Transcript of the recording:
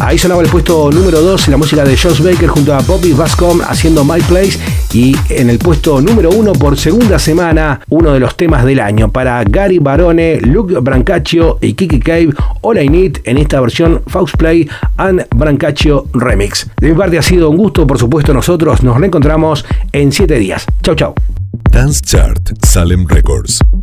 Ahí sonaba el puesto número 2 la música de Josh Baker junto a Bobby Bascom haciendo My Place. Y en el puesto número 1 por segunda semana, uno de los temas del año para Gary Barone, Luke Brancaccio y Kiki Cave, All I Need, en esta versión Fox Play and Brancaccio Remix. De mi parte ha sido un gusto, por supuesto. Nosotros nos reencontramos en 7 días. Chau, chau. Dance Chart, Salem Records.